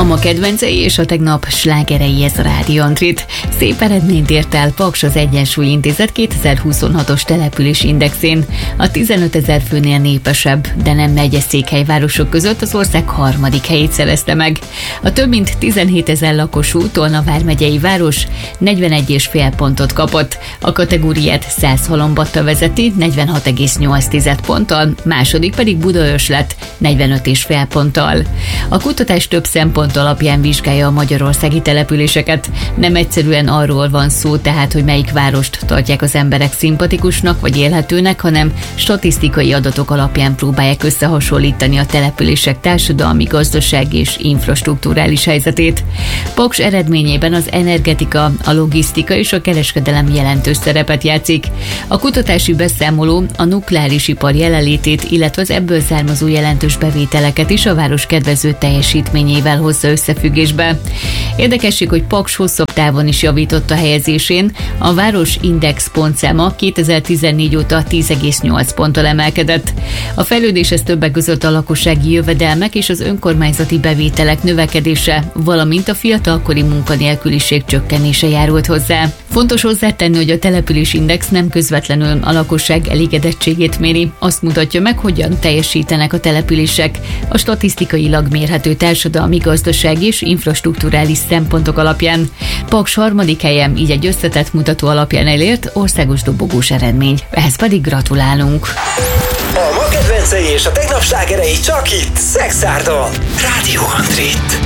ma kedvencei és a tegnap slágerei, ez a Rádió Andrit. Szép eredményt ért el Paks az Egyensúly Intézet 2026-os település indexén. A 15 000 főnél népesebb, de nem megyeszékhely városok között az ország harmadik helyét szerezte meg. A több mint 17 000 lakosú Tolna vármegyei város 41,5 pontot kapott. A kategóriát Szászhalombatta vezeti 46,8 ponttal, második pedig Budaörs lett 45,5 ponttal. A kutatás több szempont alapján vizsgálja a magyarországi településeket. Nem egyszerűen arról van szó tehát, hogy melyik várost tartják az emberek szimpatikusnak vagy élhetőnek, hanem statisztikai adatok alapján próbálják összehasonlítani a települések társadalmi, gazdasági és infrastrukturális helyzetét. Paks eredményében az energetika, a logisztika és a kereskedelem jelentős szerepet játszik. A kutatási beszámoló a nukleáris ipar jelenlétét, illetve az ebből származó jelentős bevételeket is a város kedvező teljesítményével hozza összefüggésbe. Érdekesség, hogy Paks hosszabb távon is javított a helyezésén. A város index pontszáma 2014 óta 10,8 ponttal emelkedett. A fejlődéshez többek között a lakossági jövedelmek és az önkormányzati bevételek növekedése, valamint a fiatalkori munkanélküliség csökkenése járult hozzá. Fontos hozzátenni, hogy a település index nem közvetlenül a lakosság elégedettségét méri, azt mutatja meg, hogyan teljesítenek a települések a statisztikailag mérhető társadalmi, gazdasági és infrastrukturális szempontok alapján. Paks harmadik helyen, így egy összetett mutató alapján elért országos dobogós eredmény. Ehhez pedig gratulálunk. A ma kedvencei és a tegnap slágerei csak itt, Szexárdon. Rádió Andrit.